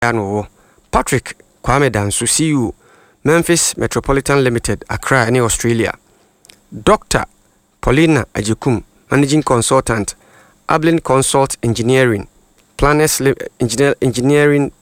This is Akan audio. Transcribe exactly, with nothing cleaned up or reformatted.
ano Patrick Kwame Danso, C E O, Memphis Metropolitan Limited, Accra, in Australia. Doctor Paulina Ajikum, Managing Consultant, Ablin Consult Engineering, Planners Engineer, Engineering